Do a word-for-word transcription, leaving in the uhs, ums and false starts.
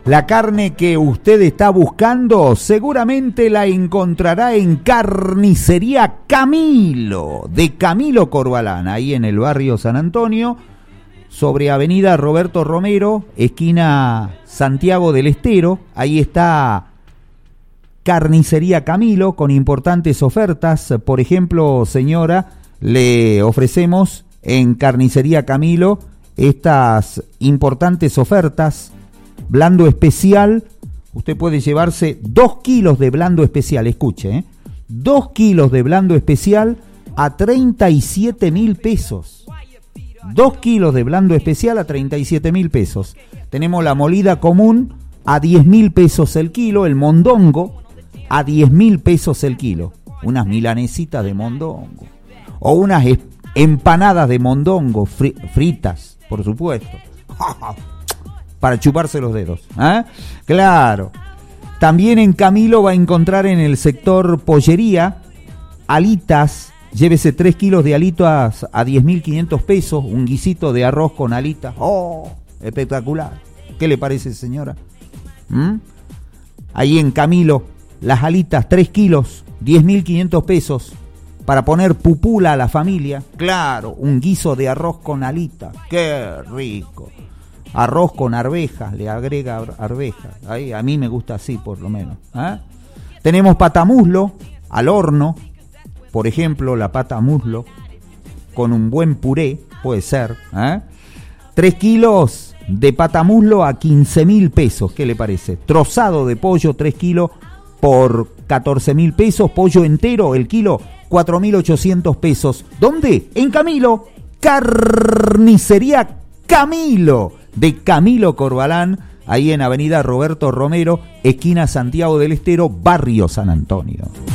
La carne que usted está buscando seguramente la encontrará en Carnicería Camilo, de Camilo Corbalán, ahí en el barrio San Antonio, sobre avenida Roberto Romero, esquina Santiago del Estero. Ahí está Carnicería Camilo con importantes ofertas. Por ejemplo, señora, le ofrecemos en Carnicería Camilo estas importantes ofertas. Blando especial, usted puede llevarse dos kilos de blando especial, escuche, ¿eh? dos kilos de blando especial a treinta y siete mil pesos. dos kilos de blando especial a treinta y siete mil pesos. Tenemos la molida común a diez mil pesos el kilo, el mondongo a diez mil pesos el kilo. Unas milanesitas de mondongo. O unas empanadas de mondongo fri- fritas, por supuesto. Para chuparse los dedos, ¿eh? Claro. También en Camilo va a encontrar en el sector pollería alitas. Llévese tres kilos de alitas a diez mil quinientos pesos. Un guisito de arroz con alitas. ¡Oh! Espectacular. ¿Qué le parece, señora? ¿Mm? Ahí en Camilo, las alitas, tres kilos, diez mil quinientos pesos. Para poner pupula a la familia. Claro, un guiso de arroz con alitas. ¡Qué rico! Arroz con arvejas, le agrega arvejas. Ahí, a mí me gusta así, por lo menos. ¿eh? Tenemos patamuslo al horno. Por ejemplo, la pata muslo con un buen puré, puede ser. ¿eh? Tres kilos de patamuslo a quince mil pesos, ¿qué le parece? Trozado de pollo, tres kilos por catorce mil pesos. Pollo entero, el kilo, cuatro mil ochocientos pesos. ¿Dónde? En Camilo. Carnicería Camilo, de Camilo Corbalán, ahí en avenida Roberto Romero, esquina Santiago del Estero, barrio San Antonio.